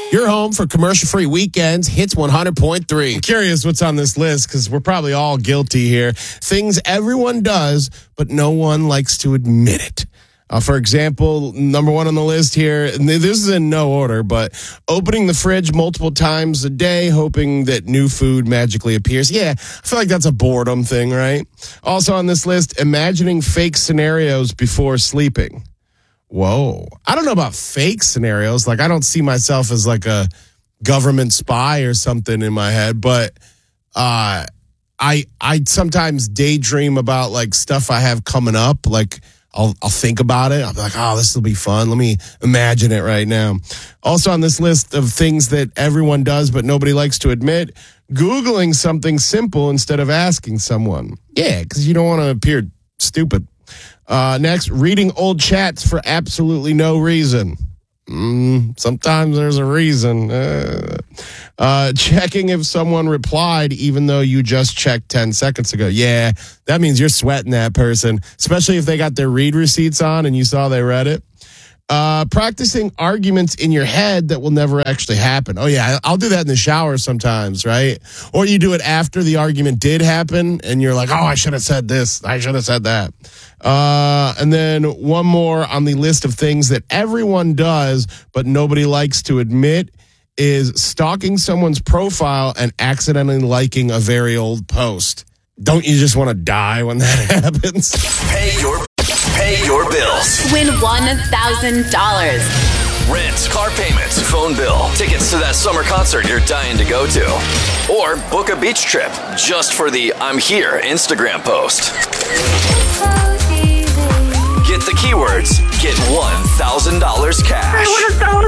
Your home for commercial-free weekends, Hits 100.3. I'm curious what's on this list because we're probably all guilty here. Things everyone does, but no one likes to admit it. For example, number one on the list here, and this is in no order, but opening the fridge multiple times a day, hoping that new food magically appears. Yeah, I feel like that's a boredom thing, right? Also on this list, imagining fake scenarios before sleeping. Whoa. I don't know about fake scenarios. Like, I don't see myself as like a government spy or something in my head, but I sometimes daydream about like stuff I have coming up. Like, I'll think about it. I'll be like, oh, this will be fun. Let me imagine it right now. Also on this list of things that everyone does but nobody likes to admit, Googling something simple instead of asking someone. Yeah, because you don't want to appear stupid. Next, reading old chats for absolutely no reason. Sometimes there's a reason. Checking if someone replied even though you just checked 10 seconds ago. Yeah, that means you're sweating that person, especially if they got their read receipts on and you saw they read it. Practicing arguments in your head that will never actually happen. Oh, yeah, I'll do that in the shower sometimes, right? Or you do it after the argument did happen, and you're like, oh, I should have said this. I should have said that. And then one more on the list of things that everyone does, but nobody likes to admit, is stalking someone's profile and accidentally liking a very old post. Don't you just want to die when that happens? Pay your bills. Win $1,000. Rent, car payments, phone bill, tickets to that summer concert you're dying to go to. Or book a beach trip just for the I'm here Instagram post. Get the keywords, get $1,000 cash.